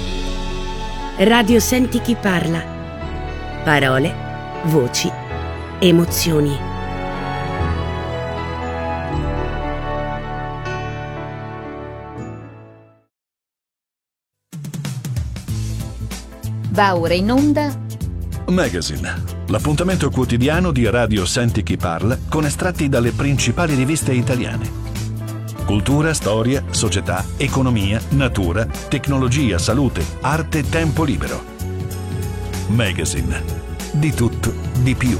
Radio Senti chi parla. Parole, voci, emozioni. Va ora in onda Magazine, l'appuntamento quotidiano di Radio Senti chi parla con estratti dalle principali riviste italiane. Cultura, storia, società, economia, natura, tecnologia, salute, arte, tempo libero. Magazine, di tutto, di più.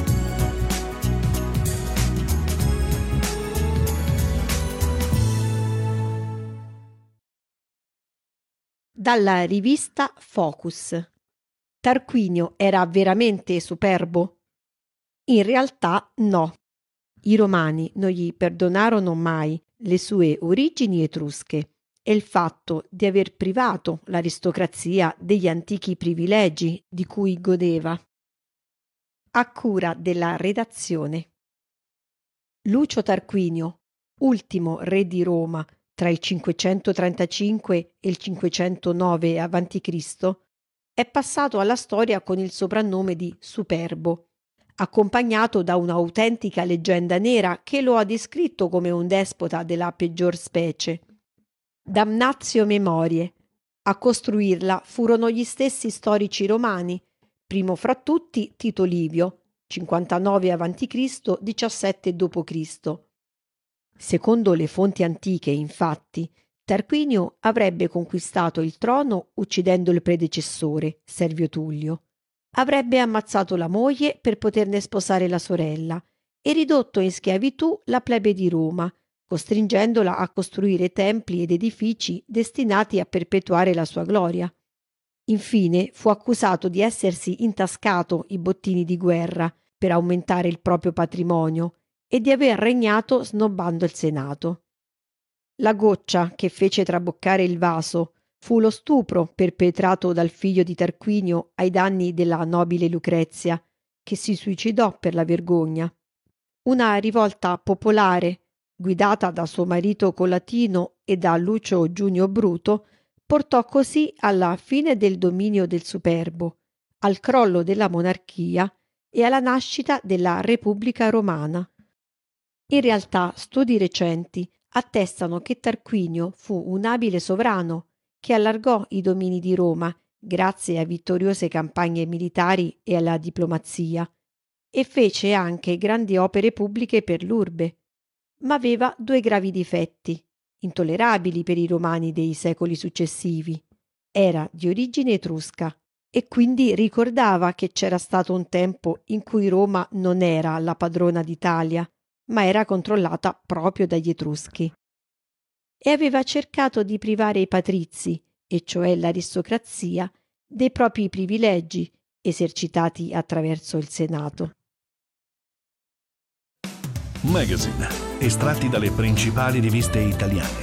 Dalla rivista Focus. Tarquinio era veramente superbo? In realtà no. I romani non gli perdonarono mai le sue origini etrusche e il fatto di aver privato l'aristocrazia degli antichi privilegi di cui godeva. A cura della redazione. Lucio Tarquinio, ultimo re di Roma tra il 535 e il 509 a.C., è passato alla storia con il soprannome di Superbo, accompagnato da un'autentica leggenda nera che lo ha descritto come un despota della peggior specie. Damnatio memoriae. A costruirla furono gli stessi storici romani, primo fra tutti Tito Livio, 59 a.C., 17 d.C. Secondo le fonti antiche, infatti, Tarquinio avrebbe conquistato il trono uccidendo il predecessore, Servio Tullio. Avrebbe ammazzato la moglie per poterne sposare la sorella e ridotto in schiavitù la plebe di Roma, costringendola a costruire templi ed edifici destinati a perpetuare la sua gloria. Infine fu accusato di essersi intascato i bottini di guerra per aumentare il proprio patrimonio e di aver regnato snobbando il Senato. La goccia che fece traboccare il vaso fu lo stupro perpetrato dal figlio di Tarquinio ai danni della nobile Lucrezia, che si suicidò per la vergogna. Una rivolta popolare, guidata da suo marito Colatino e da Lucio Giunio Bruto, portò così alla fine del dominio del Superbo, al crollo della monarchia e alla nascita della Repubblica Romana. In realtà, studi recenti attestano che Tarquinio fu un abile sovrano che allargò i domini di Roma grazie a vittoriose campagne militari e alla diplomazia, e fece anche grandi opere pubbliche per l'urbe, ma aveva due gravi difetti, intollerabili per i romani dei secoli successivi. Era di origine etrusca e quindi ricordava che c'era stato un tempo in cui Roma non era la padrona d'Italia, ma era controllata proprio dagli Etruschi. E aveva cercato di privare i patrizi, e cioè l'aristocrazia, dei propri privilegi esercitati attraverso il Senato. Magazine, estratti dalle principali riviste italiane.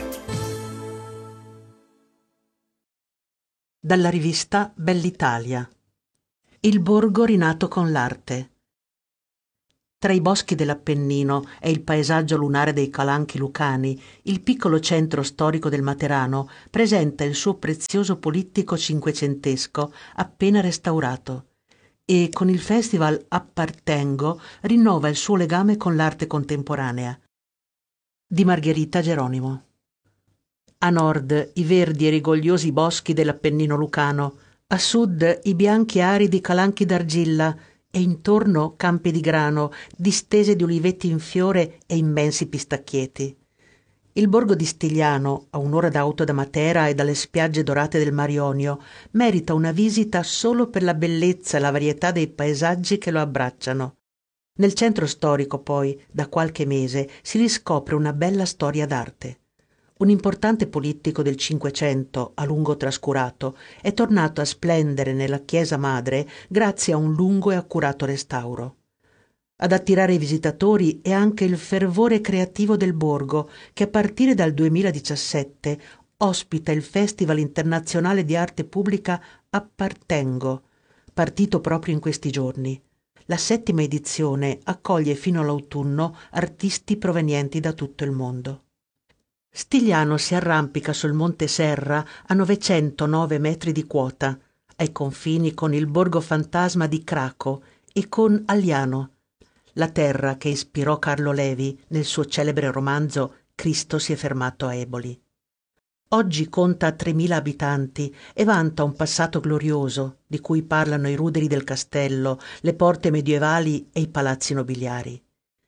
Dalla rivista Bell'Italia. Il borgo rinato con l'arte. Tra i boschi dell'Appennino e il paesaggio lunare dei Calanchi lucani, il piccolo centro storico del Materano presenta il suo prezioso polittico cinquecentesco appena restaurato e con il festival Appartengo rinnova il suo legame con l'arte contemporanea. Di Margherita Geronimo. A nord i verdi e rigogliosi boschi dell'Appennino lucano, a sud i bianchi aridi Calanchi d'argilla e intorno campi di grano, distese di uliveti in fiore e immensi pistacchieti. Il borgo di Stigliano, a un'ora d'auto da Matera e dalle spiagge dorate del Mar Ionio, merita una visita solo per la bellezza e la varietà dei paesaggi che lo abbracciano. Nel centro storico, poi, da qualche mese, si riscopre una bella storia d'arte. Un importante politico del Cinquecento, a lungo trascurato, è tornato a splendere nella chiesa madre grazie a un lungo e accurato restauro. Ad attirare i visitatori è anche il fervore creativo del borgo, che a partire dal 2017 ospita il Festival internazionale di arte pubblica Appartengo, partito proprio in questi giorni. La 7ª edizione accoglie fino all'autunno artisti provenienti da tutto il mondo. Stigliano si arrampica sul Monte Serra a 909 metri di quota, ai confini con il borgo fantasma di Craco e con Agliano, la terra che ispirò Carlo Levi nel suo celebre romanzo Cristo si è fermato a Eboli. Oggi conta 3.000 abitanti e vanta un passato glorioso di cui parlano i ruderi del castello, le porte medievali e i palazzi nobiliari.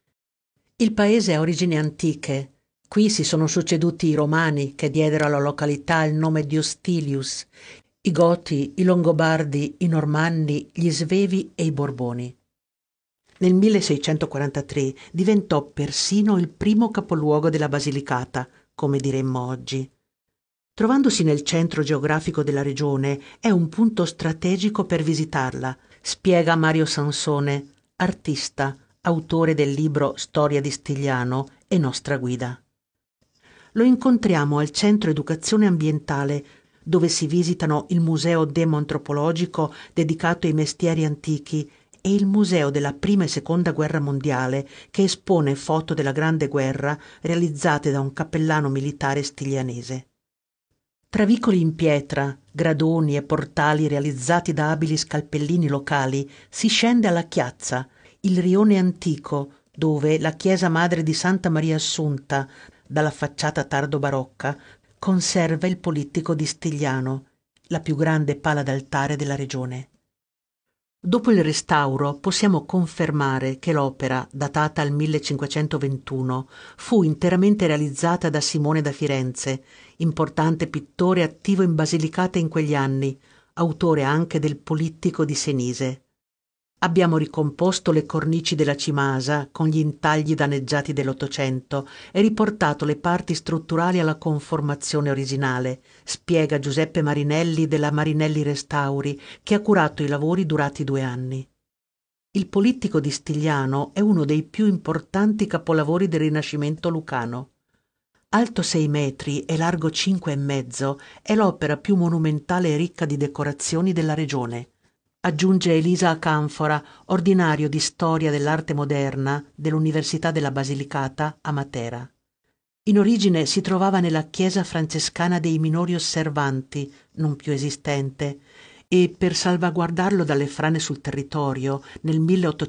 Il paese ha origini antiche. Qui si sono succeduti i Romani che diedero alla località il nome di Ostilius, i Goti, i Longobardi, i Normanni, gli Svevi e i Borboni. Nel 1643 diventò persino il primo capoluogo della Basilicata, come diremmo oggi. Trovandosi nel centro geografico della regione, è un punto strategico per visitarla, spiega Mario Sansone, artista, autore del libro Storia di Stigliano e nostra guida. Lo incontriamo al Centro Educazione Ambientale, dove si visitano il Museo Demo-Antropologico dedicato ai mestieri antichi e il Museo della Prima e Seconda Guerra Mondiale, che espone foto della Grande Guerra realizzate da un cappellano militare stiglianese. Tra vicoli in pietra, gradoni e portali realizzati da abili scalpellini locali si scende alla Chiazza, il rione antico, dove la chiesa madre di Santa Maria Assunta, dalla facciata tardo-barocca, conserva il polittico di Stigliano, la più grande pala d'altare della regione. Dopo il restauro possiamo confermare che l'opera, datata al 1521, fu interamente realizzata da Simone da Firenze, importante pittore attivo in Basilicata in quegli anni, autore anche del Polittico di Senise. Abbiamo ricomposto le cornici della cimasa con gli intagli danneggiati dell'Ottocento e riportato le parti strutturali alla conformazione originale, spiega Giuseppe Marinelli della Marinelli Restauri, che ha curato i lavori durati 2 anni. Il Polittico di Stigliano è uno dei più importanti capolavori del Rinascimento lucano. Alto 6 metri e largo 5,5, è l'opera più monumentale e ricca di decorazioni della regione. Aggiunge Elisa Acanfora, ordinario di Storia dell'Arte Moderna dell'Università della Basilicata a Matera. In origine si trovava nella chiesa francescana dei Minori Osservanti, non più esistente, e per salvaguardarlo dalle frane sul territorio, nel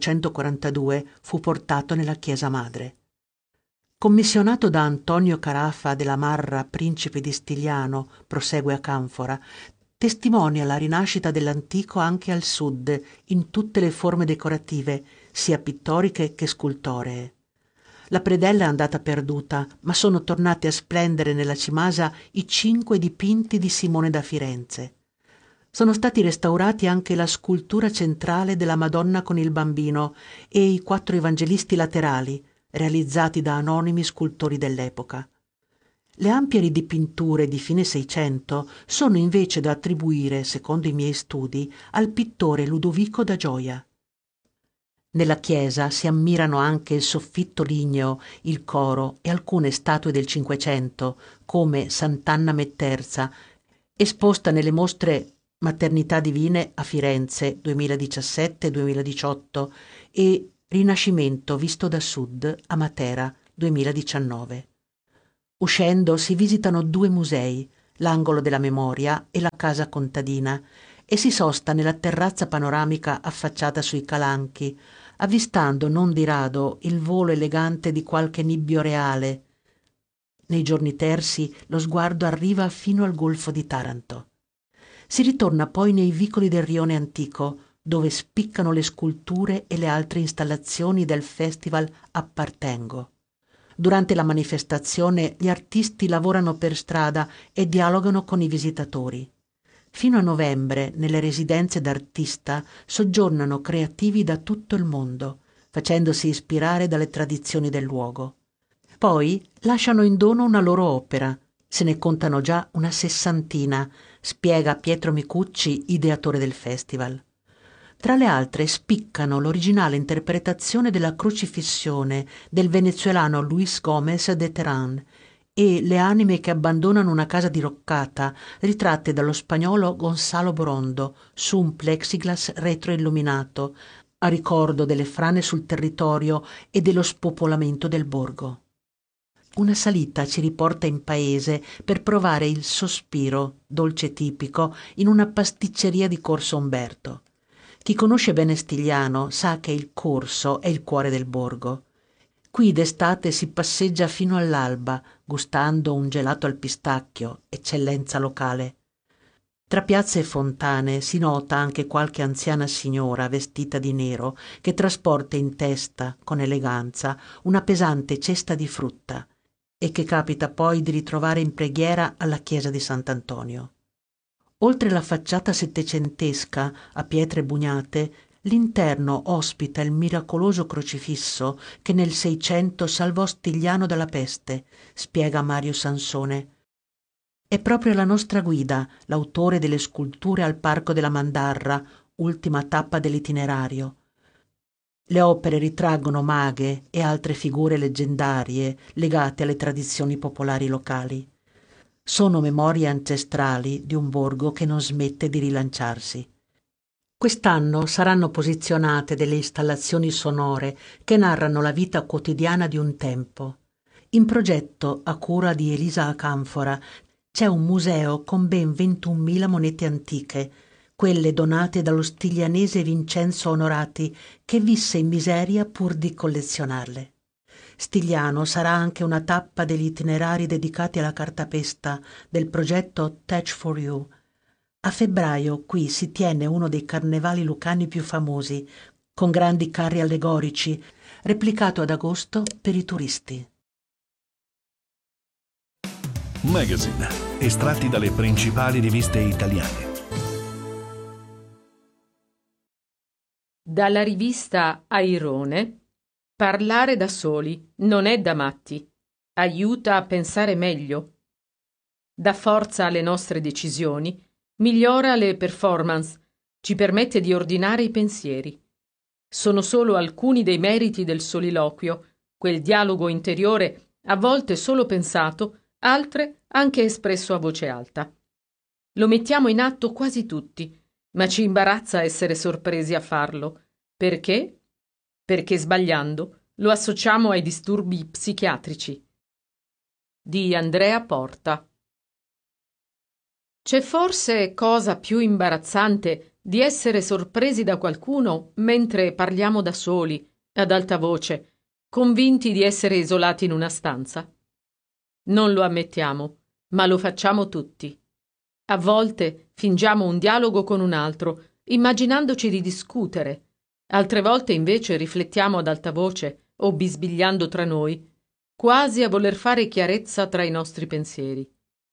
1842 fu portato nella chiesa madre. Commissionato da Antonio Carafa della Marra, principe di Stigliano, prosegue Acanfora, testimonia la rinascita dell'antico anche al sud, in tutte le forme decorative, sia pittoriche che scultoree. La predella è andata perduta, ma sono tornati a splendere nella cimasa i 5 dipinti di Simone da Firenze. Sono stati restaurati anche la scultura centrale della Madonna con il Bambino e i 4 evangelisti laterali, realizzati da anonimi scultori dell'epoca. Le ampie ridipinture di fine Seicento sono invece da attribuire, secondo i miei studi, al pittore Ludovico da Gioia. Nella chiesa si ammirano anche il soffitto ligneo, il coro e alcune statue del Cinquecento, come Sant'Anna Metterza, esposta nelle mostre Maternità Divine a Firenze 2017-2018 e Rinascimento visto da sud a Matera 2019. Uscendo si visitano 2 musei, l'Angolo della Memoria e la Casa Contadina, e si sosta nella terrazza panoramica affacciata sui calanchi, avvistando non di rado il volo elegante di qualche nibbio reale. Nei giorni tersi lo sguardo arriva fino al Golfo di Taranto. Si ritorna poi nei vicoli del rione antico, dove spiccano le sculture e le altre installazioni del festival Appartengo. Durante la manifestazione gli artisti lavorano per strada e dialogano con i visitatori. Fino a novembre, nelle residenze d'artista, soggiornano creativi da tutto il mondo, facendosi ispirare dalle tradizioni del luogo. Poi lasciano in dono una loro opera. Se ne contano già una 60, spiega Pietro Micucci, ideatore del festival. Tra le altre spiccano l'originale interpretazione della Crocifissione del venezuelano Luis Gómez de Terán e Le anime che abbandonano una casa diroccata, ritratte dallo spagnolo Gonzalo Borondo su un plexiglass retroilluminato, a ricordo delle frane sul territorio e dello spopolamento del borgo. Una salita ci riporta in paese per provare il sospiro, dolce tipico, in una pasticceria di Corso Umberto. Chi conosce bene Stigliano sa che il corso è il cuore del borgo. Qui d'estate si passeggia fino all'alba, gustando un gelato al pistacchio, eccellenza locale. Tra piazze e fontane si nota anche qualche anziana signora vestita di nero che trasporta in testa, con eleganza, una pesante cesta di frutta e che capita poi di ritrovare in preghiera alla chiesa di Sant'Antonio. Oltre la facciata settecentesca a pietre bugnate, l'interno ospita il miracoloso crocifisso che nel Seicento salvò Stigliano dalla peste, spiega Mario Sansone. È proprio la nostra guida, l'autore delle sculture al Parco della Mandarra, ultima tappa dell'itinerario. Le opere ritraggono maghe e altre figure leggendarie legate alle tradizioni popolari locali. Sono memorie ancestrali di un borgo che non smette di rilanciarsi. Quest'anno saranno posizionate delle installazioni sonore che narrano la vita quotidiana di un tempo. In progetto, a cura di Elisa Canfora, c'è un museo con ben 21.000 monete antiche, quelle donate dallo stiglianese Vincenzo Onorati, che visse in miseria pur di collezionarle. Stigliano sarà anche una tappa degli itinerari dedicati alla cartapesta del progetto Touch for You. A febbraio qui si tiene uno dei carnevali lucani più famosi, con grandi carri allegorici, replicato ad agosto per i turisti. Magazine, estratti dalle principali riviste italiane. Dalla rivista Airone, parlare da soli non è da matti, aiuta a pensare meglio, dà forza alle nostre decisioni, migliora le performance, ci permette di ordinare i pensieri. Sono solo alcuni dei meriti del soliloquio, quel dialogo interiore, a volte solo pensato, altre anche espresso a voce alta. Lo mettiamo in atto quasi tutti, ma ci imbarazza essere sorpresi a farlo. Perché? Perché sbagliando lo associamo ai disturbi psichiatrici. Di Andrea Porta. C'è forse cosa più imbarazzante di essere sorpresi da qualcuno mentre parliamo da soli, ad alta voce, convinti di essere isolati in una stanza? Non lo ammettiamo, ma lo facciamo tutti. A volte fingiamo un dialogo con un altro, immaginandoci di discutere. Altre volte invece riflettiamo ad alta voce o bisbigliando tra noi, quasi a voler fare chiarezza tra i nostri pensieri.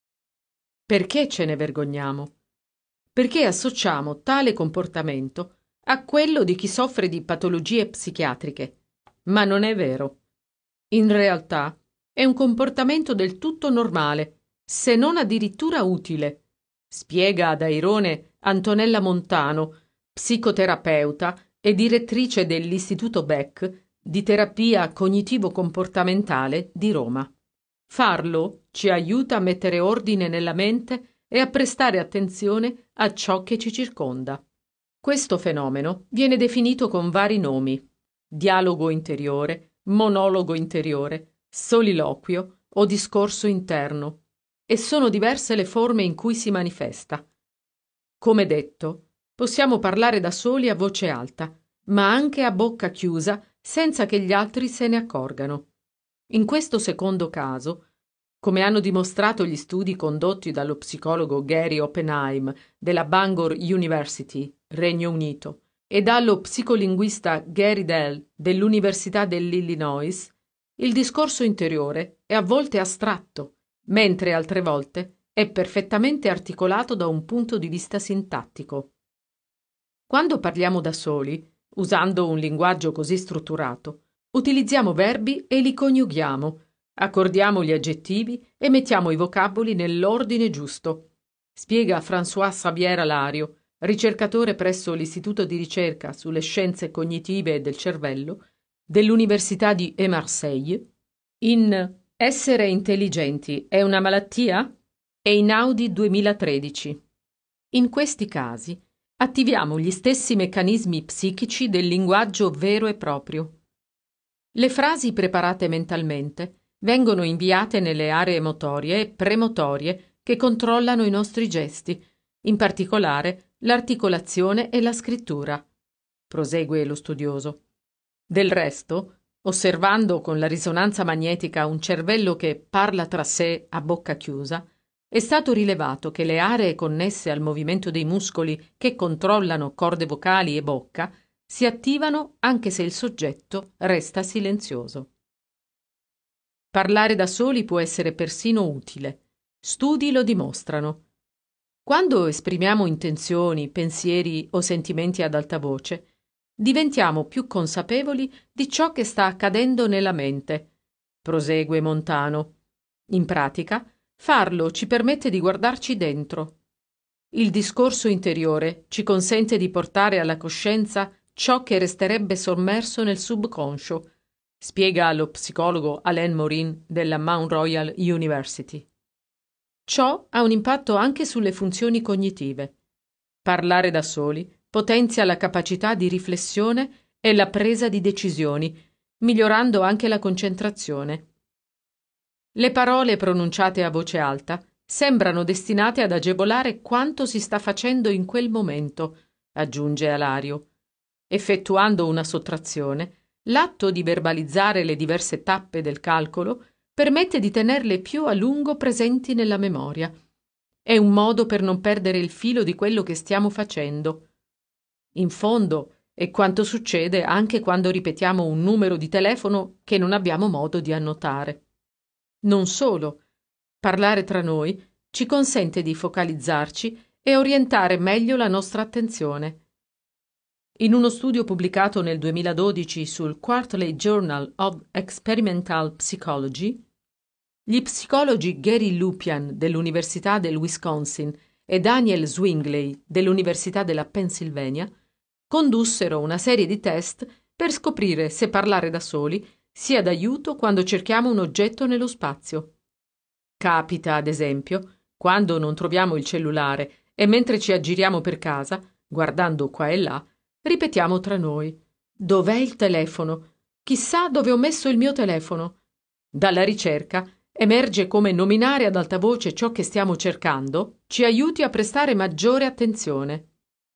Perché ce ne vergogniamo? Perché associamo tale comportamento a quello di chi soffre di patologie psichiatriche. Ma non è vero. In realtà è un comportamento del tutto normale, se non addirittura utile, spiega ad Airone Antonella Montano, psicoterapeuta e direttrice dell'Istituto Beck di terapia cognitivo-comportamentale di Roma. Farlo ci aiuta a mettere ordine nella mente e a prestare attenzione a ciò che ci circonda. Questo fenomeno viene definito con vari nomi: dialogo interiore, monologo interiore, soliloquio o discorso interno, e sono diverse le forme in cui si manifesta. Come detto, possiamo parlare da soli a voce alta, ma anche a bocca chiusa senza che gli altri se ne accorgano. In questo secondo caso, come hanno dimostrato gli studi condotti dallo psicologo Gary Oppenheim della Bangor University, Regno Unito, e dallo psicolinguista Gary Dell dell'Università dell'Illinois, il discorso interiore è a volte astratto, mentre altre volte è perfettamente articolato da un punto di vista sintattico. Quando parliamo da soli, usando un linguaggio così strutturato, utilizziamo verbi e li coniughiamo, accordiamo gli aggettivi e mettiamo i vocaboli nell'ordine giusto, spiega François Xavier Alario, ricercatore presso l'Istituto di ricerca sulle scienze cognitive e del cervello dell'Università di Marseille, in Essere intelligenti è una malattia? Einaudi 2013. In questi casi attiviamo gli stessi meccanismi psichici del linguaggio vero e proprio. Le frasi preparate mentalmente vengono inviate nelle aree motorie e premotorie che controllano i nostri gesti, in particolare l'articolazione e la scrittura. Prosegue lo studioso. Del resto, osservando con la risonanza magnetica un cervello che parla tra sé a bocca chiusa, è stato rilevato che le aree connesse al movimento dei muscoli che controllano corde vocali e bocca si attivano anche se il soggetto resta silenzioso. Parlare da soli può essere persino utile. Studi lo dimostrano. Quando esprimiamo intenzioni, pensieri o sentimenti ad alta voce, diventiamo più consapevoli di ciò che sta accadendo nella mente. Prosegue Montano. In pratica, farlo ci permette di guardarci dentro. Il discorso interiore ci consente di portare alla coscienza ciò che resterebbe sommerso nel subconscio, spiega lo psicologo Alain Morin della Mount Royal University. Ciò ha un impatto anche sulle funzioni cognitive. Parlare da soli potenzia la capacità di riflessione e la presa di decisioni, migliorando anche la concentrazione. Le parole pronunciate a voce alta sembrano destinate ad agevolare quanto si sta facendo in quel momento, aggiunge Alario. Effettuando una sottrazione, l'atto di verbalizzare le diverse tappe del calcolo permette di tenerle più a lungo presenti nella memoria. È un modo per non perdere il filo di quello che stiamo facendo. In fondo, è quanto succede anche quando ripetiamo un numero di telefono che non abbiamo modo di annotare. Non solo, parlare tra noi ci consente di focalizzarci e orientare meglio la nostra attenzione. In uno studio pubblicato nel 2012 sul Quarterly Journal of Experimental Psychology, gli psicologi Gary Lupian dell'Università del Wisconsin e Daniel Zwingli dell'Università della Pennsylvania condussero una serie di test per scoprire se parlare da soli sia d'aiuto quando cerchiamo un oggetto nello spazio. Capita, ad esempio, quando non troviamo il cellulare e mentre ci aggiriamo per casa, guardando qua e là, ripetiamo tra noi: «Dov'è il telefono? Chissà dove ho messo il mio telefono». Dalla ricerca emerge come nominare ad alta voce ciò che stiamo cercando ci aiuti a prestare maggiore attenzione.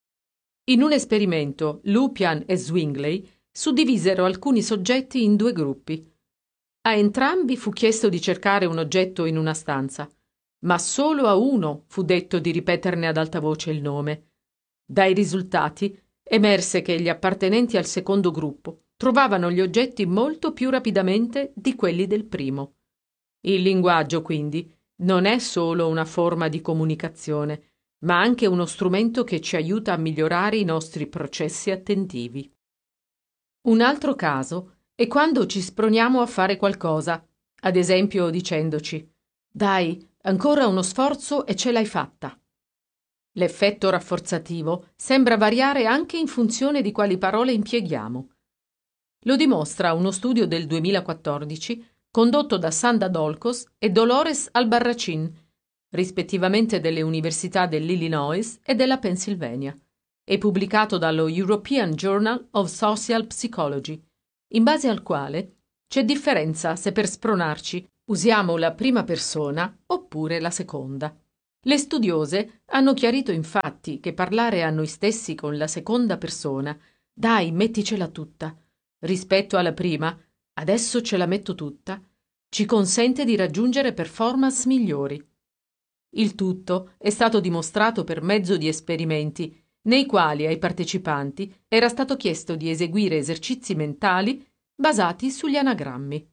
In un esperimento, Lupian e Zwingli suddivisero alcuni soggetti in 2 gruppi. A entrambi fu chiesto di cercare un oggetto in una stanza, ma solo a uno fu detto di ripeterne ad alta voce il nome. Dai risultati emerse che gli appartenenti al secondo gruppo trovavano gli oggetti molto più rapidamente di quelli del primo. Il linguaggio, quindi, non è solo una forma di comunicazione, ma anche uno strumento che ci aiuta a migliorare i nostri processi attentivi. Un altro caso è quando ci sproniamo a fare qualcosa, ad esempio dicendoci: «Dai, ancora uno sforzo e ce l'hai fatta». L'effetto rafforzativo sembra variare anche in funzione di quali parole impieghiamo. Lo dimostra uno studio del 2014 condotto da Sanda Dolcos e Dolores Albarracin, rispettivamente delle università dell'Illinois e della Pennsylvania, e pubblicato dallo European Journal of Social Psychology, in base al quale c'è differenza se per spronarci usiamo la prima persona oppure la seconda. Le studiose hanno chiarito infatti che parlare a noi stessi con la seconda persona, «Dai, metticela tutta», rispetto alla prima, «Adesso ce la metto tutta», ci consente di raggiungere performance migliori. Il tutto è stato dimostrato per mezzo di esperimenti nei quali ai partecipanti era stato chiesto di eseguire esercizi mentali basati sugli anagrammi.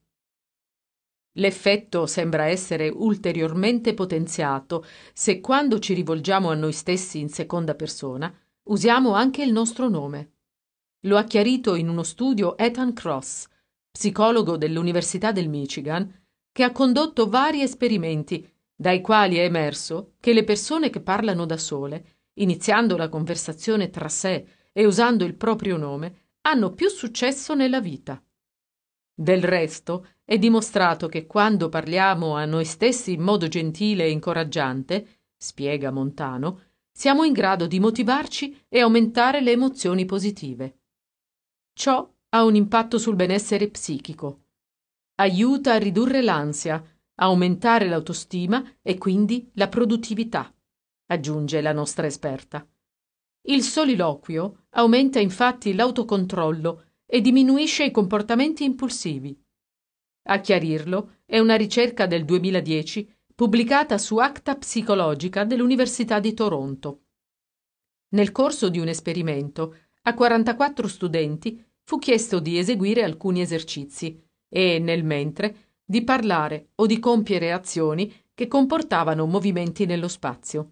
L'effetto sembra essere ulteriormente potenziato se quando ci rivolgiamo a noi stessi in seconda persona usiamo anche il nostro nome. Lo ha chiarito in uno studio Ethan Kross, psicologo dell'Università del Michigan, che ha condotto vari esperimenti dai quali è emerso che le persone che parlano da sole, iniziando la conversazione tra sé e usando il proprio nome, hanno più successo nella vita. Del resto, è dimostrato che quando parliamo a noi stessi in modo gentile e incoraggiante, spiega Montano, siamo in grado di motivarci e aumentare le emozioni positive. Ciò ha un impatto sul benessere psichico. Aiuta a ridurre l'ansia, aumentare l'autostima e quindi la produttività, aggiunge la nostra esperta. Il soliloquio aumenta infatti l'autocontrollo e diminuisce i comportamenti impulsivi. A chiarirlo è una ricerca del 2010 pubblicata su Acta Psicologica dell'Università di Toronto. Nel corso di un esperimento, a 44 studenti fu chiesto di eseguire alcuni esercizi e, nel mentre, di parlare o di compiere azioni che comportavano movimenti nello spazio.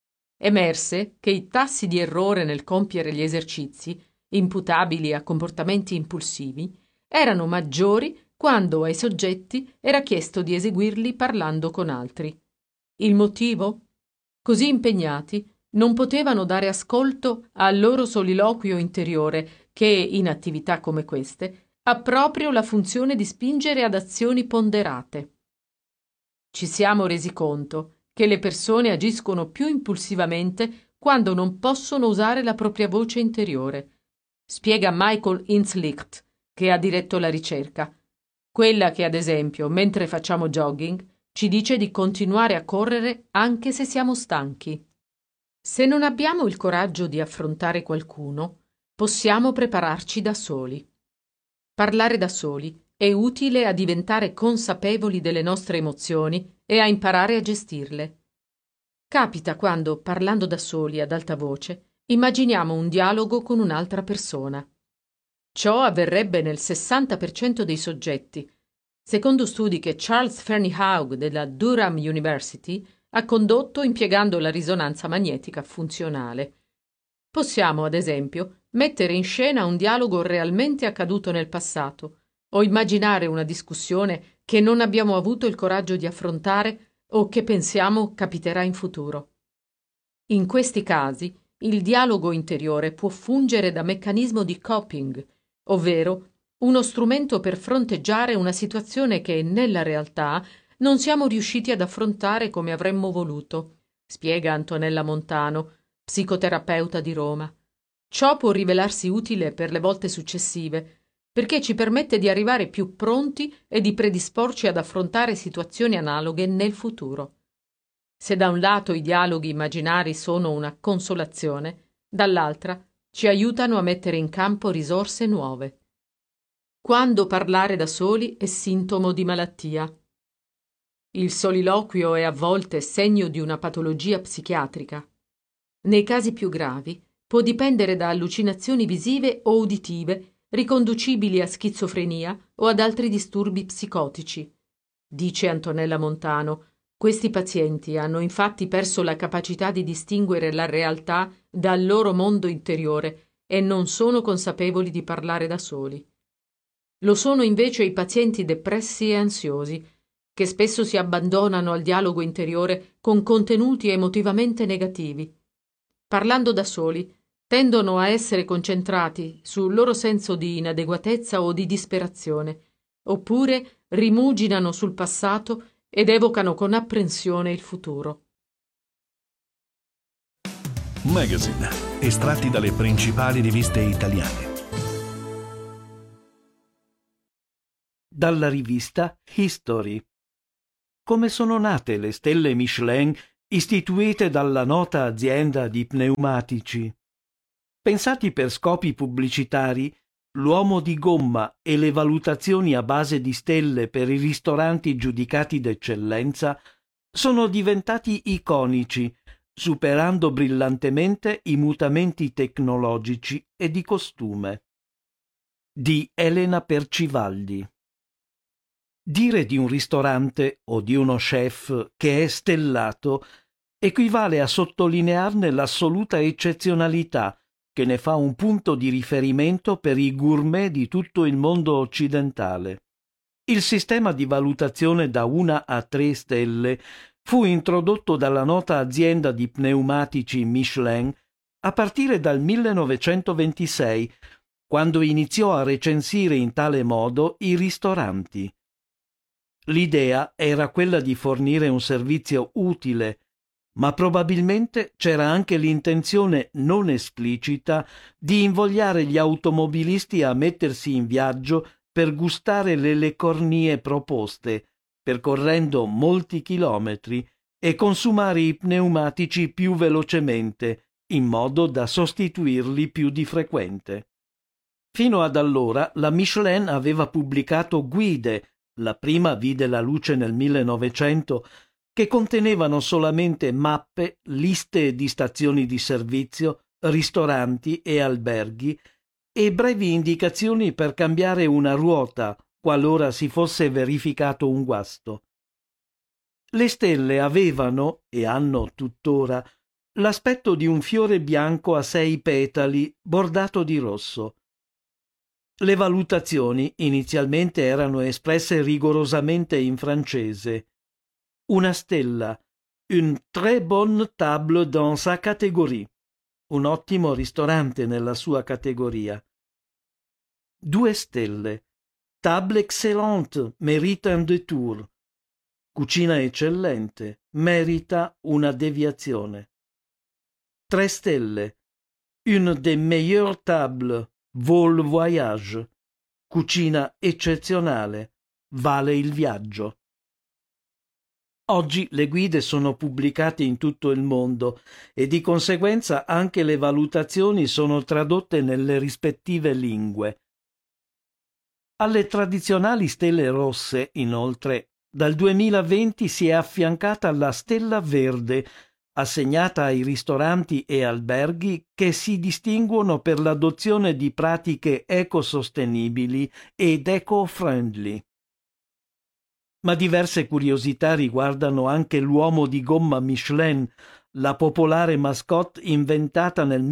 Emerse che i tassi di errore nel compiere gli esercizi, imputabili a comportamenti impulsivi, erano maggiori quando ai soggetti era chiesto di eseguirli parlando con altri. Il motivo? Così impegnati non potevano dare ascolto al loro soliloquio interiore che, in attività come queste, ha proprio la funzione di spingere ad azioni ponderate. Ci siamo resi conto che le persone agiscono più impulsivamente quando non possono usare la propria voce interiore, spiega Michael Inslicht, che ha diretto la ricerca, quella che, ad esempio, mentre facciamo jogging, ci dice di continuare a correre anche se siamo stanchi. Se non abbiamo il coraggio di affrontare qualcuno, possiamo prepararci da soli. Parlare da soli è utile a diventare consapevoli delle nostre emozioni e a imparare a gestirle. Capita quando, parlando da soli ad alta voce, immaginiamo un dialogo con un'altra persona. Ciò avverrebbe nel 60% dei soggetti, secondo studi che Charles Fernyhough della Durham University ha condotto impiegando la risonanza magnetica funzionale. Possiamo, ad esempio, mettere in scena un dialogo realmente accaduto nel passato o immaginare una discussione che non abbiamo avuto il coraggio di affrontare o che pensiamo capiterà in futuro. In questi casi, il dialogo interiore può fungere da meccanismo di coping, ovvero uno strumento per fronteggiare una situazione che, nella realtà, non siamo riusciti ad affrontare come avremmo voluto, spiega Antonella Montano, psicoterapeuta di Roma. Ciò può rivelarsi utile per le volte successive, perché ci permette di arrivare più pronti e di predisporci ad affrontare situazioni analoghe nel futuro. Se da un lato i dialoghi immaginari sono una consolazione, dall'altra ci aiutano a mettere in campo risorse nuove. Quando parlare da soli è sintomo di malattia. Il soliloquio è a volte segno di una patologia psichiatrica. Nei casi più gravi può dipendere da allucinazioni visive o uditive riconducibili a schizofrenia o ad altri disturbi psicotici. Dice Antonella Montano, questi pazienti hanno infatti perso la capacità di distinguere la realtà dal loro mondo interiore e non sono consapevoli di parlare da soli. Lo sono invece i pazienti depressi e ansiosi, che spesso si abbandonano al dialogo interiore con contenuti emotivamente negativi. Parlando da soli, tendono a essere concentrati sul loro senso di inadeguatezza o di disperazione, oppure rimuginano sul passato ed evocano con apprensione il futuro. Magazine, estratti dalle principali riviste italiane. Dalla rivista History. Come sono nate le stelle Michelin istituite dalla nota azienda di pneumatici? Pensati per scopi pubblicitari, l'uomo di gomma e le valutazioni a base di stelle per i ristoranti giudicati d'eccellenza sono diventati iconici, superando brillantemente i mutamenti tecnologici e di costume. Di Elena Percivaldi. Dire di un ristorante o di uno chef che è stellato equivale a sottolinearne l'assoluta eccezionalità che ne fa un punto di riferimento per i gourmet di tutto il mondo occidentale. Il sistema di valutazione da 1 a 3 stelle fu introdotto dalla nota azienda di pneumatici Michelin a partire dal 1926, quando iniziò a recensire in tale modo i ristoranti. L'idea era quella di fornire un servizio utile, ma probabilmente c'era anche l'intenzione non esplicita di invogliare gli automobilisti a mettersi in viaggio per gustare le cornie proposte, percorrendo molti chilometri, e consumare i pneumatici più velocemente, in modo da sostituirli più di frequente. Fino ad allora la Michelin aveva pubblicato guide, la prima vide la luce nel 1900, che contenevano solamente mappe, liste di stazioni di servizio, ristoranti e alberghi e brevi indicazioni per cambiare una ruota qualora si fosse verificato un guasto. Le stelle avevano, e hanno tuttora, l'aspetto di un fiore bianco a 6 petali bordato di rosso. Le valutazioni inizialmente erano espresse rigorosamente in francese. Una stella, une très bonne table dans sa catégorie, un ottimo ristorante nella sua categoria. 2 stelle, table excellente, mérite un détour, cucina eccellente, merita una deviazione. 3 stelle, une des meilleures tables, vaut le voyage, cucina eccezionale, vale il viaggio. Oggi le guide sono pubblicate in tutto il mondo e di conseguenza anche le valutazioni sono tradotte nelle rispettive lingue. Alle tradizionali stelle rosse, inoltre, dal 2020 si è affiancata la stella verde, assegnata ai ristoranti e alberghi che si distinguono per l'adozione di pratiche ecosostenibili ed eco-friendly. Ma diverse curiosità riguardano anche l'uomo di gomma Michelin, la popolare mascotte inventata nel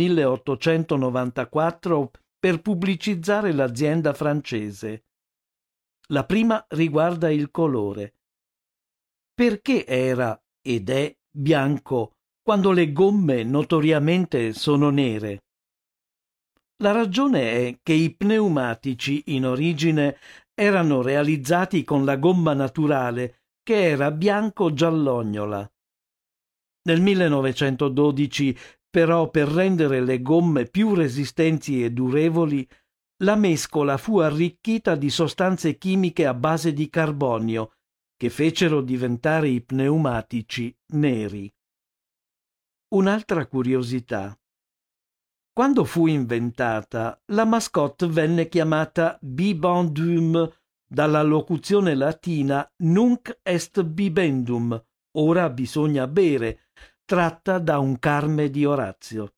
1894 per pubblicizzare l'azienda francese. La prima riguarda il colore. Perché era ed è bianco quando le gomme notoriamente sono nere? La ragione è che i pneumatici in origine erano realizzati con la gomma naturale, che era bianco-giallognola. Nel 1912, però, per rendere le gomme più resistenti e durevoli, la mescola fu arricchita di sostanze chimiche a base di carbonio, che fecero diventare i pneumatici neri. Un'altra curiosità. Quando fu inventata, la mascotte venne chiamata bibendum, dalla locuzione latina nunc est bibendum, ora bisogna bere, tratta da un Carme di Orazio.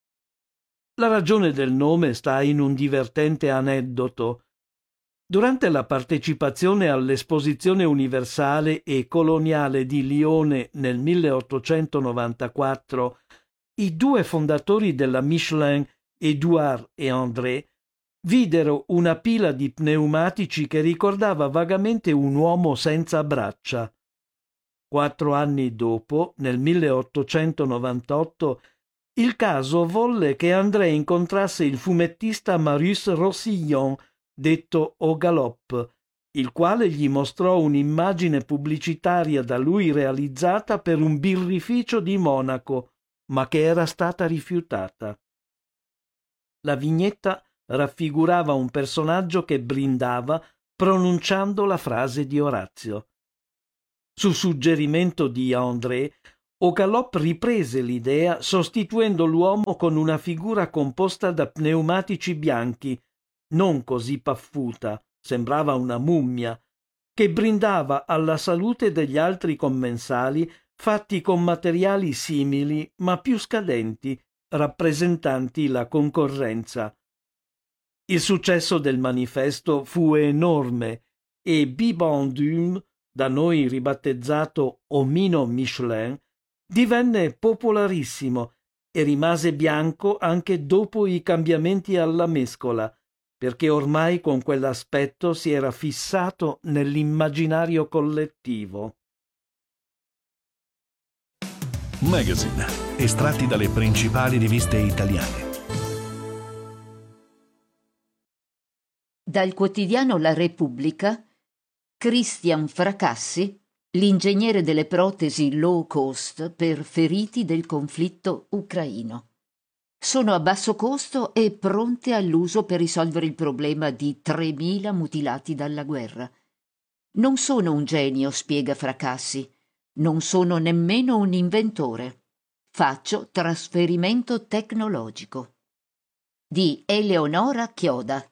La ragione del nome sta in un divertente aneddoto. Durante la partecipazione all'Esposizione universale e coloniale di Lione nel 1894, i 2 fondatori della Michelin, Édouard e André, videro una pila di pneumatici che ricordava vagamente un uomo senza braccia. 4 anni dopo, nel 1898, il caso volle che André incontrasse il fumettista Marius Rossillon, detto Au Galop, il quale gli mostrò un'immagine pubblicitaria da lui realizzata per un birrificio di Monaco, ma che era stata rifiutata. La vignetta raffigurava un personaggio che brindava pronunciando la frase di Orazio. Su suggerimento di André, Au Galop riprese l'idea sostituendo l'uomo con una figura composta da pneumatici bianchi, non così paffuta, sembrava una mummia, che brindava alla salute degli altri commensali fatti con materiali simili ma più scadenti, rappresentanti la concorrenza. Il successo del manifesto fu enorme e Bibendum, da noi ribattezzato Omino Michelin, divenne popolarissimo e rimase bianco anche dopo i cambiamenti alla mescola, perché ormai con quell'aspetto si era fissato nell'immaginario collettivo. Magazine, estratti dalle principali riviste italiane. Dal quotidiano La Repubblica, Christian Fracassi, l'ingegnere delle protesi low cost per feriti del conflitto ucraino. Sono a basso costo e pronte all'uso per risolvere il problema di 3.000 mutilati dalla guerra. Non sono un genio, spiega Fracassi. Non sono nemmeno un inventore. Faccio trasferimento tecnologico. Di Eleonora Chioda.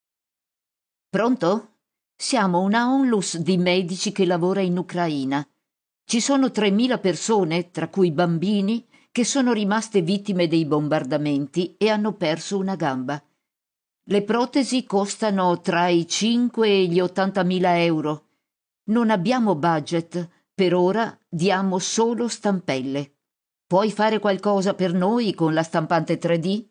Pronto? Siamo una onlus di medici che lavora in Ucraina. Ci sono 3.000 persone, tra cui bambini, che sono rimaste vittime dei bombardamenti e hanno perso una gamba. Le protesi costano tra i 5 e gli 80.000 euro. Non abbiamo budget, per ora diamo solo stampelle. Puoi fare qualcosa per noi con la stampante 3D?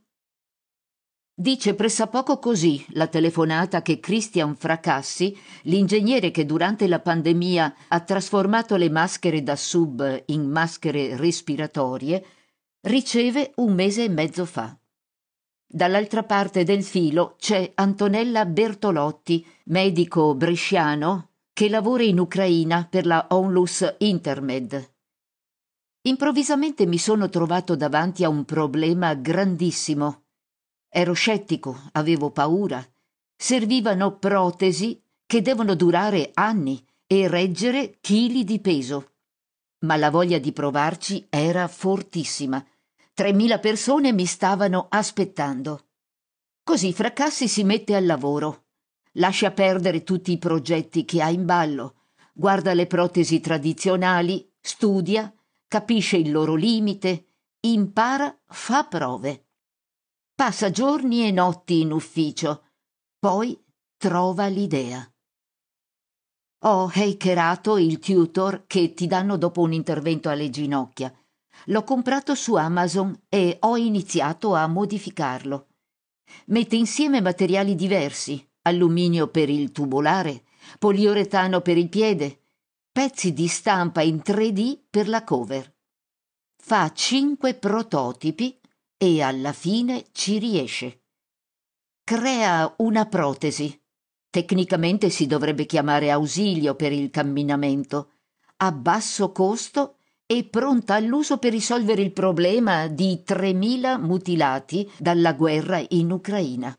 Dice pressappoco così la telefonata che Christian Fracassi, l'ingegnere che durante la pandemia ha trasformato le maschere da sub in maschere respiratorie, riceve 1 mese e mezzo fa. Dall'altra parte del filo c'è Antonella Bertolotti, medico bresciano, che lavora in Ucraina per la Onlus Intermed. Improvvisamente mi sono trovato davanti a un problema grandissimo. Ero scettico, avevo paura. Servivano protesi che devono durare anni e reggere chili di peso. Ma la voglia di provarci era fortissima. 3.000 persone mi stavano aspettando. Così Fracassi si mette al lavoro. Lascia perdere tutti i progetti che ha in ballo. Guarda le protesi tradizionali, studia, capisce il loro limite, impara, fa prove. Passa giorni e notti in ufficio, poi trova l'idea. Ho hackerato il tutor che ti danno dopo un intervento alle ginocchia. L'ho comprato su Amazon e ho iniziato a modificarlo. Mette insieme materiali diversi, alluminio per il tubolare, poliuretano per il piede, pezzi di stampa in 3D per la cover. Fa 5 prototipi e alla fine ci riesce. Crea una protesi. Tecnicamente si dovrebbe chiamare ausilio per il camminamento, a basso costo e pronta all'uso per risolvere il problema di 3.000 mutilati dalla guerra in Ucraina.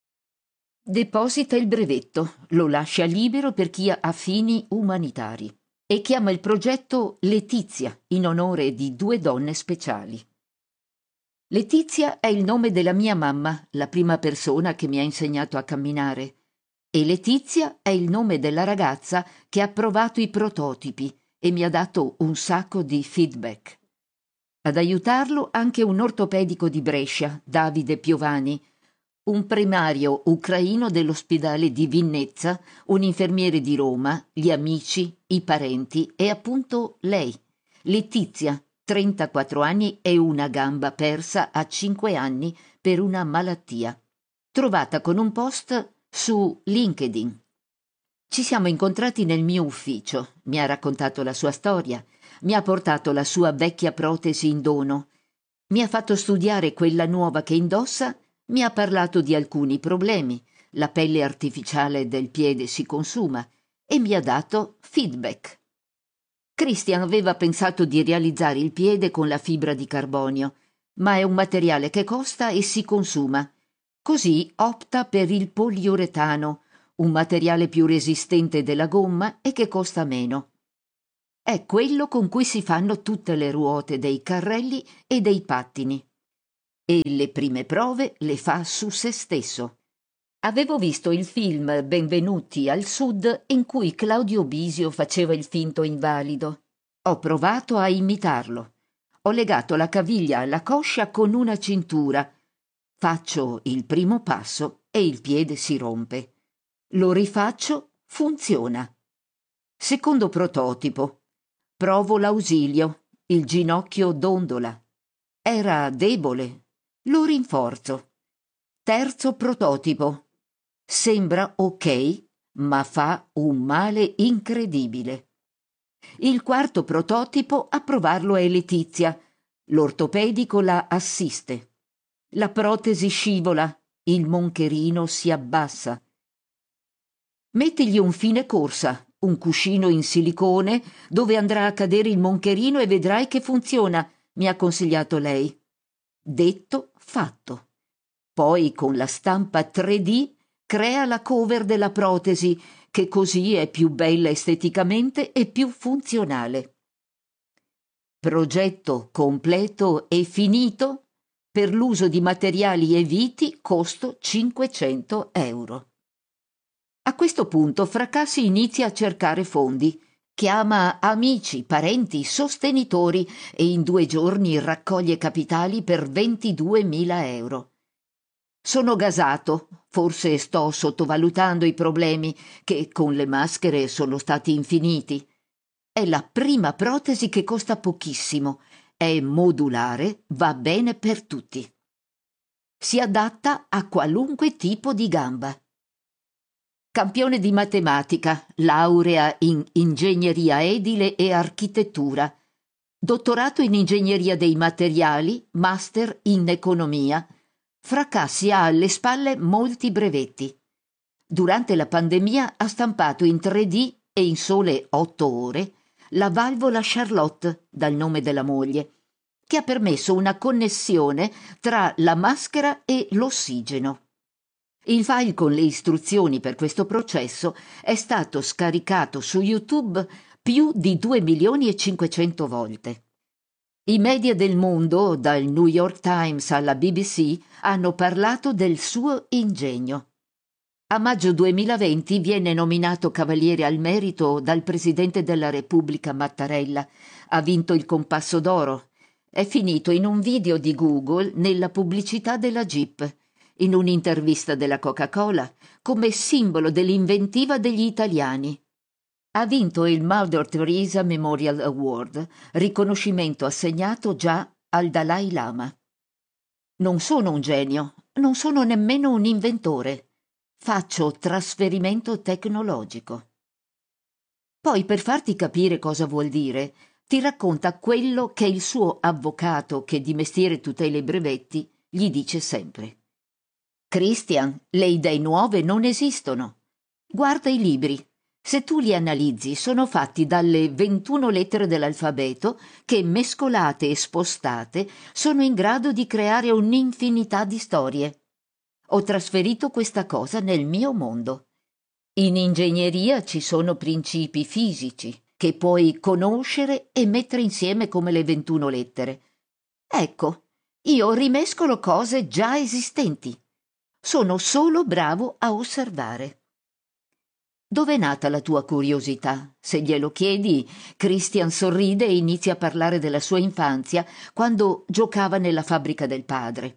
Deposita il brevetto, lo lascia libero per chi ha fini umanitari e chiama il progetto Letizia in onore di 2 donne speciali. Letizia è il nome della mia mamma, la prima persona che mi ha insegnato a camminare, e Letizia è il nome della ragazza che ha provato i prototipi e mi ha dato un sacco di feedback. Ad aiutarlo anche un ortopedico di Brescia, Davide Piovani, un primario ucraino dell'ospedale di Vinnezza, un infermiere di Roma, gli amici, i parenti e appunto lei, Letizia, 34 anni e una gamba persa a 5 anni per una malattia, trovata con un post su LinkedIn. Ci siamo incontrati nel mio ufficio, mi ha raccontato la sua storia, mi ha portato la sua vecchia protesi in dono, mi ha fatto studiare quella nuova che indossa, mi ha parlato di alcuni problemi, la pelle artificiale del piede si consuma e mi ha dato feedback. Christian aveva pensato di realizzare il piede con la fibra di carbonio, ma è un materiale che costa e si consuma. Così opta per il poliuretano, un materiale più resistente della gomma e che costa meno. È quello con cui si fanno tutte le ruote dei carrelli e dei pattini. E le prime prove le fa su se stesso. Avevo visto il film Benvenuti al Sud in cui Claudio Bisio faceva il finto invalido. Ho provato a imitarlo. Ho legato la caviglia alla coscia con una cintura. Faccio il primo passo e il piede si rompe. Lo rifaccio, funziona. Secondo prototipo. Provo l'ausilio, il ginocchio dondola. Era debole. Lo rinforzo. Terzo prototipo. Sembra ok, ma fa un male incredibile. Il quarto prototipo a provarlo è Letizia. L'ortopedico la assiste. La protesi scivola, il moncherino si abbassa. Mettigli un fine corsa, un cuscino in silicone dove andrà a cadere il moncherino e vedrai che funziona, mi ha consigliato lei. Detto, fatto. Poi con la stampa 3D crea la cover della protesi, che così è più bella esteticamente e più funzionale. Progetto completo e finito. Per l'uso di materiali e viti costo 500 euro. A questo punto Fracassi inizia a cercare fondi. Chiama amici, parenti, sostenitori e in 2 giorni raccoglie capitali per 22.000 euro. Sono gasato, forse sto sottovalutando i problemi, che con le maschere sono stati infiniti. È la prima protesi che costa pochissimo, è modulare, va bene per tutti. Si adatta a qualunque tipo di gamba. Campione di matematica, laurea in ingegneria edile e architettura, dottorato in ingegneria dei materiali, master in economia. Fracassi ha alle spalle molti brevetti. Durante la pandemia ha stampato in 3D e in sole 8 ore la valvola Charlotte, dal nome della moglie, che ha permesso una connessione tra la maschera e l'ossigeno. Il file con le istruzioni per questo processo è stato scaricato su YouTube più di 2.500.000 volte. I media del mondo, dal New York Times alla BBC, hanno parlato del suo ingegno. A maggio 2020 viene nominato Cavaliere al Merito dal Presidente della Repubblica Mattarella. Ha vinto il Compasso d'Oro. È finito in un video di Google nella pubblicità della Jeep, in un'intervista della Coca-Cola, come simbolo dell'inventiva degli italiani. Ha vinto il Mother Teresa Memorial Award, riconoscimento assegnato già al Dalai Lama. Non sono un genio, non sono nemmeno un inventore. Faccio trasferimento tecnologico. Poi, per farti capire cosa vuol dire, ti racconta quello che il suo avvocato, che di mestiere tutela i brevetti, gli dice sempre. Christian, le idee nuove non esistono. Guarda i libri. Se tu li analizzi, sono fatti dalle 21 lettere dell'alfabeto che, mescolate e spostate, sono in grado di creare un'infinità di storie. Ho trasferito questa cosa nel mio mondo. In ingegneria ci sono principi fisici che puoi conoscere e mettere insieme come le 21 lettere. Ecco, io rimescolo cose già esistenti. Sono solo bravo a osservare. Dov'è nata la tua curiosità? Se glielo chiedi, Christian sorride e inizia a parlare della sua infanzia quando giocava nella fabbrica del padre.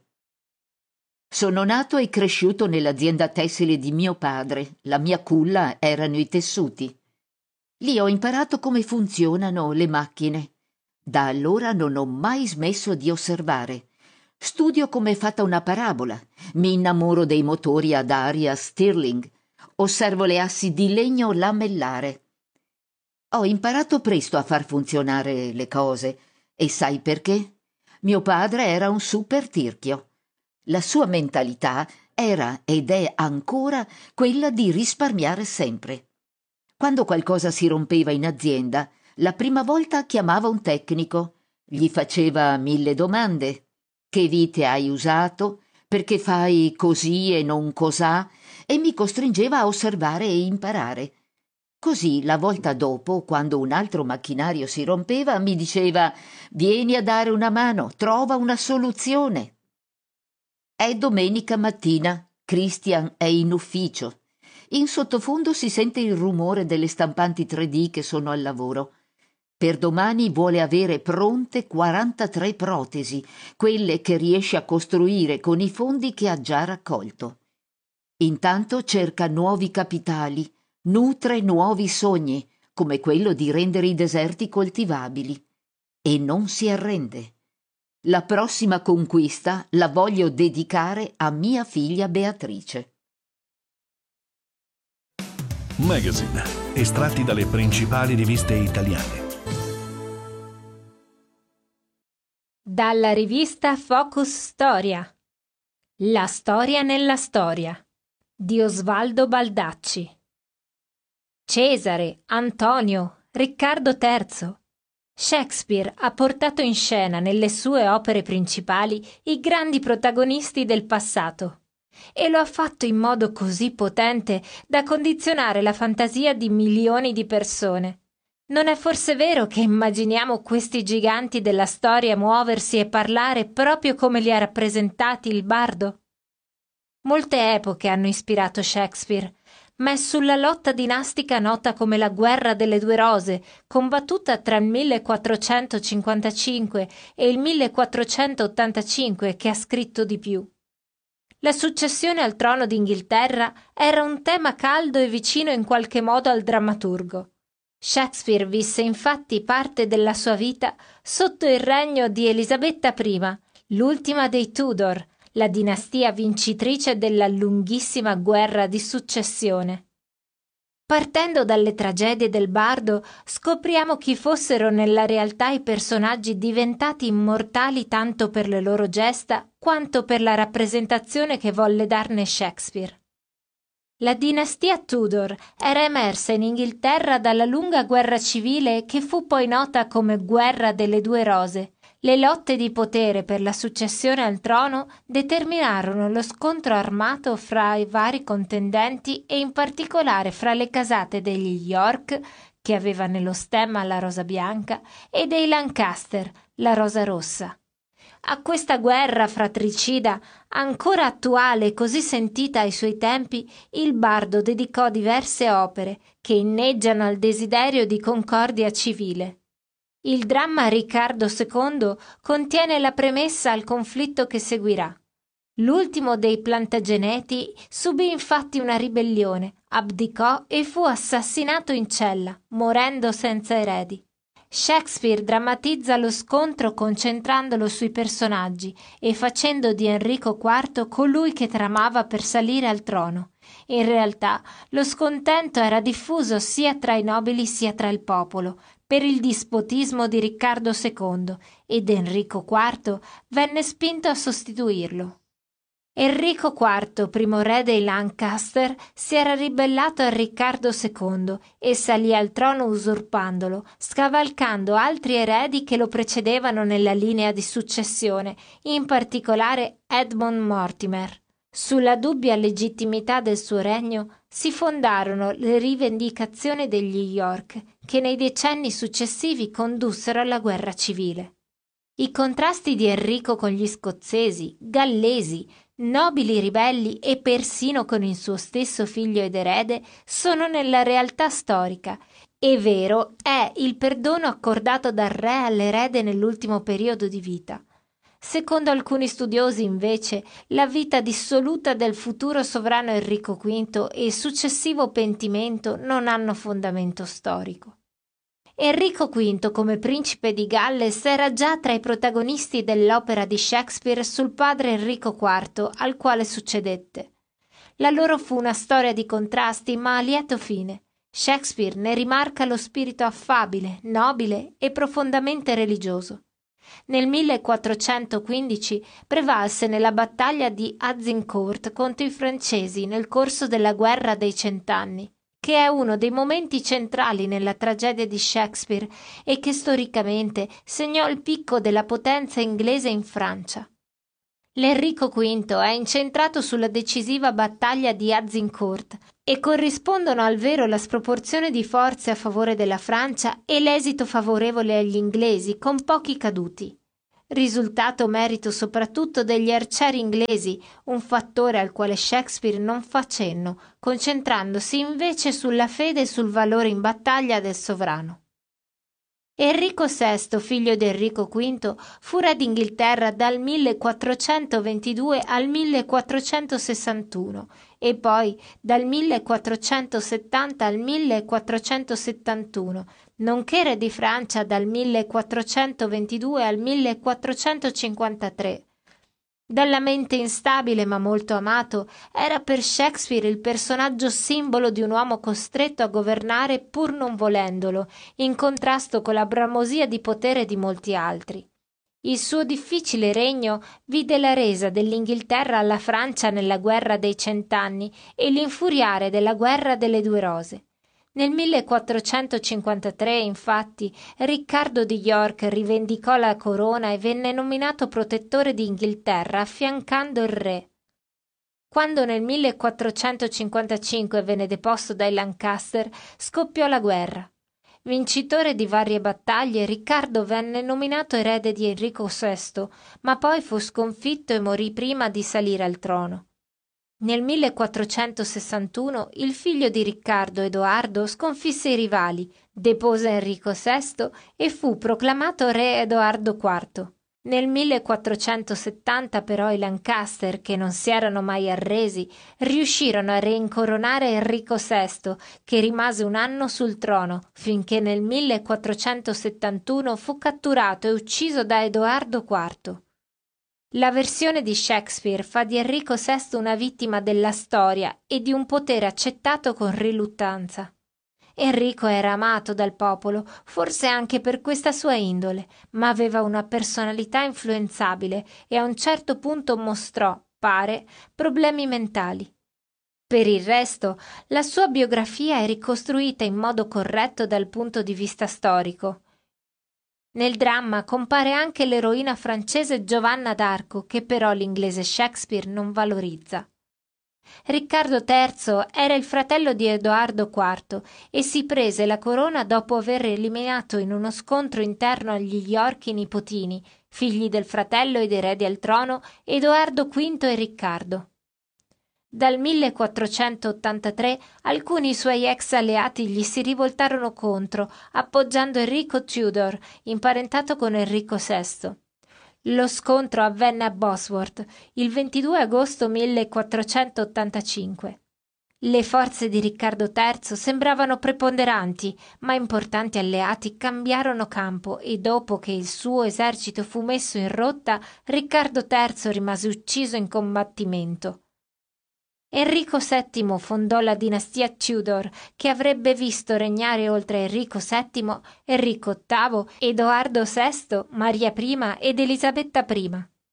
Sono nato e cresciuto nell'azienda tessile di mio padre. La mia culla erano i tessuti. Lì ho imparato come funzionano le macchine. Da allora non ho mai smesso di osservare. Studio come è fatta una parabola. Mi innamoro dei motori ad aria Stirling. Osservo le assi di legno lamellare. Ho imparato presto a far funzionare le cose. E sai perché? Mio padre era un super tirchio. La sua mentalità era ed è ancora quella di risparmiare sempre. Quando qualcosa si rompeva in azienda, la prima volta chiamava un tecnico, gli faceva 1000 domande. Che vite hai usato? Perché fai così e non cosà? E mi costringeva a osservare e imparare. Così la volta dopo, quando un altro macchinario si rompeva, mi diceva: «Vieni a dare una mano, trova una soluzione». È domenica mattina, Christian è in ufficio. In sottofondo si sente il rumore delle stampanti 3D che sono al lavoro. Per domani vuole avere pronte 43 protesi, quelle che riesce a costruire con i fondi che ha già raccolto. Intanto cerca nuovi capitali, nutre nuovi sogni, come quello di rendere i deserti coltivabili. E non si arrende. La prossima conquista la voglio dedicare a mia figlia Beatrice. Magazine, estratti dalle principali riviste italiane. Dalla rivista Focus Storia. La storia nella storia di Osvaldo Baldacci. Cesare, Antonio, Riccardo III. Shakespeare ha portato in scena nelle sue opere principali i grandi protagonisti del passato e lo ha fatto in modo così potente da condizionare la fantasia di milioni di persone. Non è forse vero che immaginiamo questi giganti della storia muoversi e parlare proprio come li ha rappresentati il bardo? Molte epoche hanno ispirato Shakespeare, ma è sulla lotta dinastica nota come la Guerra delle Due Rose, combattuta tra il 1455 e il 1485, che ha scritto di più. La successione al trono d'Inghilterra era un tema caldo e vicino in qualche modo al drammaturgo. Shakespeare visse infatti parte della sua vita sotto il regno di Elisabetta I, l'ultima dei Tudor, la dinastia vincitrice della lunghissima guerra di successione. Partendo dalle tragedie del bardo, scopriamo chi fossero nella realtà i personaggi diventati immortali tanto per le loro gesta quanto per la rappresentazione che volle darne Shakespeare. La dinastia Tudor era emersa in Inghilterra dalla lunga guerra civile che fu poi nota come Guerra delle Due Rose. Le lotte di potere per la successione al trono determinarono lo scontro armato fra i vari contendenti e in particolare fra le casate degli York, che aveva nello stemma la rosa bianca, e dei Lancaster, la rosa rossa. A questa guerra fratricida, ancora attuale e così sentita ai suoi tempi, il bardo dedicò diverse opere che inneggiano al desiderio di concordia civile. Il dramma Riccardo II contiene la premessa al conflitto che seguirà. L'ultimo dei Plantageneti subì infatti una ribellione, abdicò e fu assassinato in cella, morendo senza eredi. Shakespeare drammatizza lo scontro concentrandolo sui personaggi e facendo di Enrico IV colui che tramava per salire al trono. In realtà lo scontento era diffuso sia tra i nobili sia tra il popolo, per il dispotismo di Riccardo II, ed Enrico IV venne spinto a sostituirlo. Enrico IV, primo re dei Lancaster, si era ribellato a Riccardo II e salì al trono usurpandolo, scavalcando altri eredi che lo precedevano nella linea di successione, in particolare Edmund Mortimer. Sulla dubbia legittimità del suo regno si fondarono le rivendicazioni degli York, che nei decenni successivi condussero alla guerra civile. I contrasti di Enrico con gli scozzesi, gallesi, nobili ribelli e persino con il suo stesso figlio ed erede sono nella realtà storica. E vero è il perdono accordato dal re all'erede nell'ultimo periodo di vita. Secondo alcuni studiosi, invece, la vita dissoluta del futuro sovrano Enrico V e il successivo pentimento non hanno fondamento storico. Enrico V, come principe di Galles, era già tra i protagonisti dell'opera di Shakespeare sul padre Enrico IV, al quale succedette. La loro fu una storia di contrasti, ma a lieto fine. Shakespeare ne rimarca lo spirito affabile, nobile e profondamente religioso. Nel 1415 prevalse nella battaglia di Azincourt contro i francesi nel corso della Guerra dei Cent'anni, che è uno dei momenti centrali nella tragedia di Shakespeare e che storicamente segnò il picco della potenza inglese in Francia. L'Enrico V è incentrato sulla decisiva battaglia di Azincourt e corrispondono al vero la sproporzione di forze a favore della Francia e l'esito favorevole agli inglesi, con pochi caduti. Risultato merito soprattutto degli arcieri inglesi, un fattore al quale Shakespeare non fa cenno, concentrandosi invece sulla fede e sul valore in battaglia del sovrano. Enrico VI, figlio di Enrico V, fu re d'Inghilterra dal 1422 al 1461 e poi dal 1470 al 1471, nonché re di Francia dal 1422 al 1453. Dalla mente instabile ma molto amato, era per Shakespeare il personaggio simbolo di un uomo costretto a governare pur non volendolo, in contrasto con la bramosia di potere di molti altri. Il suo difficile regno vide la resa dell'Inghilterra alla Francia nella Guerra dei Cent'anni e l'infuriare della Guerra delle Due Rose. Nel 1453, infatti, Riccardo di York rivendicò la corona e venne nominato protettore d'Inghilterra affiancando il re. Quando nel 1455 venne deposto dai Lancaster, scoppiò la guerra. Vincitore di varie battaglie, Riccardo venne nominato erede di Enrico VI, ma poi fu sconfitto e morì prima di salire al trono. Nel 1461 il figlio di Riccardo, Edoardo, sconfisse i rivali, depose Enrico VI e fu proclamato re Edoardo IV. Nel 1470 però i Lancaster, che non si erano mai arresi, riuscirono a reincoronare Enrico VI, che rimase un anno sul trono, finché nel 1471 fu catturato e ucciso da Edoardo IV. La versione di Shakespeare fa di Enrico VI una vittima della storia e di un potere accettato con riluttanza. Enrico era amato dal popolo, forse anche per questa sua indole, ma aveva una personalità influenzabile e a un certo punto mostrò, pare, problemi mentali. Per il resto, la sua biografia è ricostruita in modo corretto dal punto di vista storico. Nel dramma compare anche l'eroina francese Giovanna d'Arco, che però l'inglese Shakespeare non valorizza. Riccardo III era il fratello di Edoardo IV e si prese la corona dopo aver eliminato in uno scontro interno agli York i nipotini, figli del fratello ed eredi al trono, Edoardo V e Riccardo. Dal 1483 alcuni suoi ex alleati gli si rivoltarono contro, appoggiando Enrico Tudor, imparentato con Enrico VI. Lo scontro avvenne a Bosworth il 22 agosto 1485. Le forze di Riccardo III sembravano preponderanti, ma importanti alleati cambiarono campo e dopo che il suo esercito fu messo in rotta, Riccardo III rimase ucciso in combattimento. Enrico VII fondò la dinastia Tudor, che avrebbe visto regnare oltre Enrico VII, Enrico VIII, Edoardo VI, Maria I ed Elisabetta I.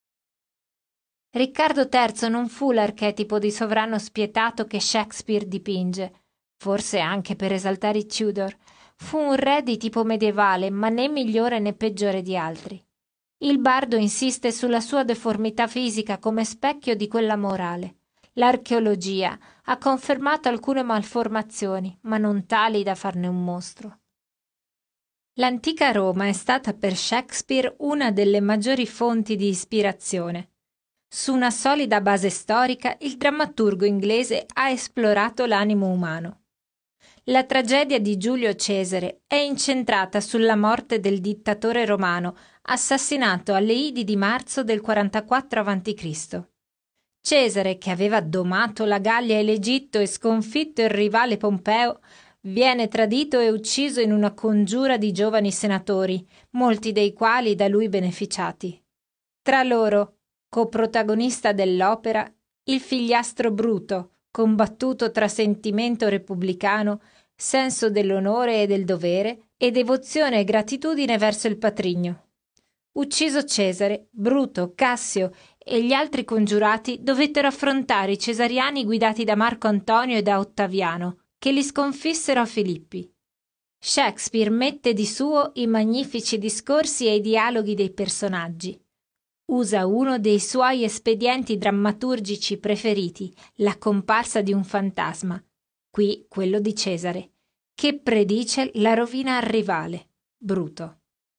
Riccardo III non fu l'archetipo di sovrano spietato che Shakespeare dipinge, forse anche per esaltare i Tudor. Fu un re di tipo medievale, ma né migliore né peggiore di altri. Il bardo insiste sulla sua deformità fisica come specchio di quella morale. L'archeologia ha confermato alcune malformazioni, ma non tali da farne un mostro. L'antica Roma è stata per Shakespeare una delle maggiori fonti di ispirazione. Su una solida base storica, il drammaturgo inglese ha esplorato l'animo umano. La tragedia di Giulio Cesare è incentrata sulla morte del dittatore romano, assassinato alle Idi di marzo del 44 a.C. Cesare, che aveva domato la Gallia e l'Egitto e sconfitto il rivale Pompeo, viene tradito e ucciso in una congiura di giovani senatori, molti dei quali da lui beneficiati. Tra loro, coprotagonista dell'opera, il figliastro Bruto, combattuto tra sentimento repubblicano, senso dell'onore e del dovere e devozione e gratitudine verso il patrigno. Ucciso Cesare, Bruto, Cassio e gli altri congiurati dovettero affrontare i cesariani guidati da Marco Antonio e da Ottaviano, che li sconfissero a Filippi. Shakespeare mette di suo i magnifici discorsi e i dialoghi dei personaggi. Usa uno dei suoi espedienti drammaturgici preferiti, la comparsa di un fantasma, qui quello di Cesare, che predice la rovina al rivale, Bruto.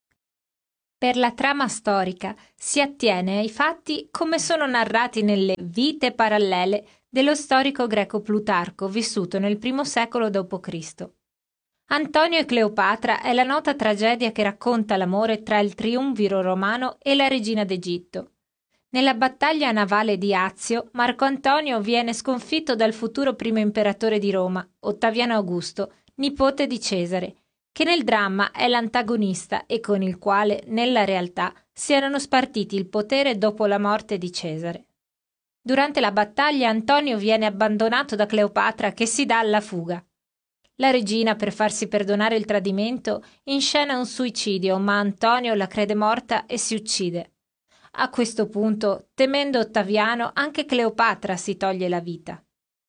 Per la trama storica si attiene ai fatti come sono narrati nelle Vite parallele dello storico greco Plutarco, vissuto nel I secolo d.C. Antonio e Cleopatra è la nota tragedia che racconta l'amore tra il triumviro romano e la regina d'Egitto. Nella battaglia navale di Azio, Marco Antonio viene sconfitto dal futuro primo imperatore di Roma, Ottaviano Augusto, nipote di Cesare, che nel dramma è l'antagonista e con il quale, nella realtà, si erano spartiti il potere dopo la morte di Cesare. Durante la battaglia Antonio viene abbandonato da Cleopatra, che si dà alla fuga. La regina, per farsi perdonare il tradimento, inscena un suicidio, ma Antonio la crede morta e si uccide. A questo punto, temendo Ottaviano, anche Cleopatra si toglie la vita.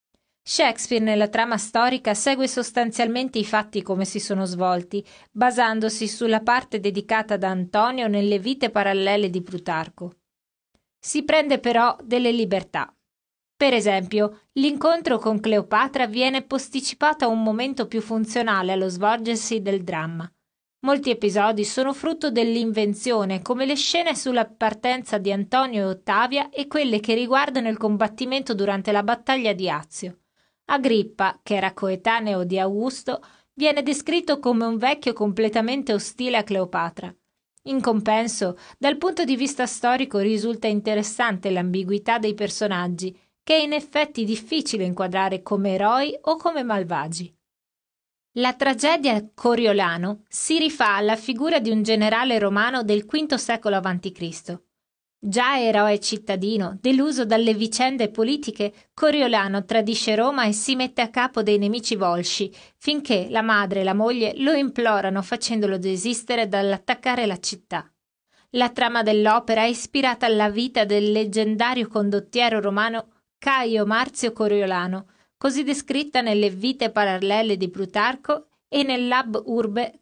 Shakespeare nella trama storica segue sostanzialmente i fatti come si sono svolti, basandosi sulla parte dedicata da Antonio nelle vite parallele di Plutarco. Si prende però delle libertà. Per esempio, l'incontro con Cleopatra viene posticipato a un momento più funzionale allo svolgersi del dramma. Molti episodi sono frutto dell'invenzione, come le scene sulla partenza di Antonio e Ottavia e quelle che riguardano il combattimento durante la battaglia di Azio. Agrippa, che era coetaneo di Augusto, viene descritto come un vecchio completamente ostile a Cleopatra. In compenso, dal punto di vista storico risulta interessante l'ambiguità dei personaggi, che è in effetti difficile inquadrare come eroi o come malvagi. La tragedia Coriolano si rifà alla figura di un generale romano del V secolo a.C. Già eroe cittadino, deluso dalle vicende politiche, Coriolano tradisce Roma e si mette a capo dei nemici volsci, finché la madre e la moglie lo implorano facendolo desistere dall'attaccare la città. La trama dell'opera è ispirata alla vita del leggendario condottiero romano Caio Marzio Coriolano, così descritta nelle vite parallele di Plutarco e nel Lab Urbe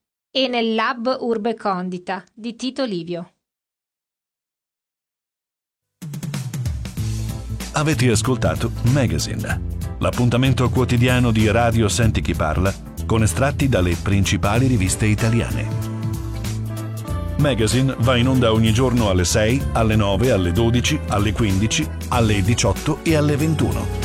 Condita di Tito Livio. Avete ascoltato Magazine, l'appuntamento quotidiano di Radio Senti Chi Parla con estratti dalle principali riviste italiane. Magazine va in onda ogni giorno alle 6, alle 9, alle 12, alle 15, alle 18 e alle 21.